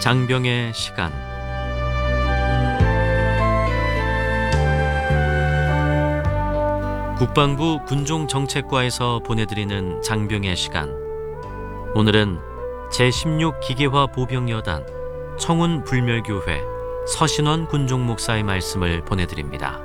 장병의 시간. 국방부 군종정책과에서 보내드리는 장병의 시간. 오늘은 제16기계화 보병여단 청운불멸교회 서신원 군종목사의 말씀을 보내드립니다.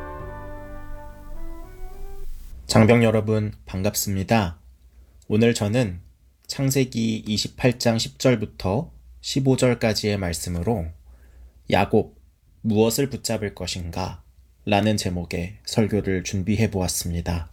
장병 여러분 반갑습니다. 오늘 저는 창세기 28장 10절부터 15절까지의 말씀으로 야곱 무엇을 붙잡을 것인가? 라는 제목의 설교를 준비해 보았습니다.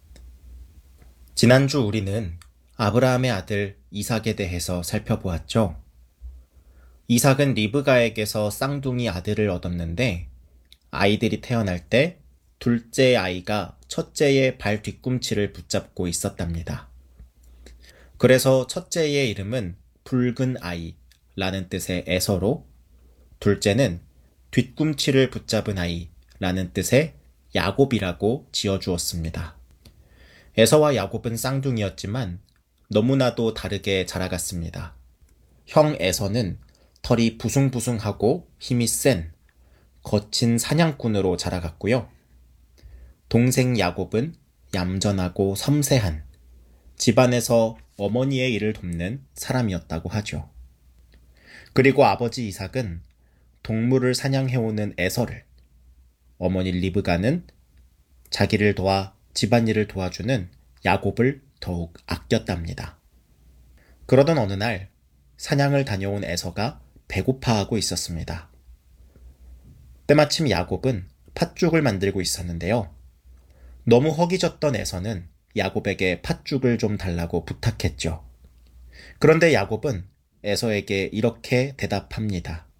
지난주 우리는 아브라함의 아들 이삭에 대해서 살펴보았죠. 이삭은 리브가에게서 쌍둥이 아들을 얻었는데 아이들이 태어날 때 둘째 아이가 첫째의 발 뒤꿈치를 붙잡고 있었답니다. 그래서 첫째의 이름은 붉은 아이라는 뜻의 에서로, 둘째는 뒤꿈치를 붙잡은 아이라는 뜻의 야곱이라고 지어주었습니다. 에서와 야곱은 쌍둥이였지만 너무나도 다르게 자라갔습니다. 형 에서는 털이 부숭부숭하고 힘이 센 거친 사냥꾼으로 자라갔고요. 동생 야곱은 얌전하고 섬세한 집안에서 어머니의 일을 돕는 사람이었다고 하죠. 그리고 아버지 이삭은 동물을 사냥해오는 에서를, 어머니 리브가는 자기를 도와 집안일을 도와주는 야곱을 더욱 아꼈답니다. 그러던 어느 날 사냥을 다녀온 에서가 배고파하고 있었습니다. 때마침 야곱은 팥죽을 만들고 있었는데요. 너무 허기졌던 에서는 야곱에게 팥죽을 좀 달라고 부탁했죠. 그런데 야곱은 에서에게 이렇게 대답합니다.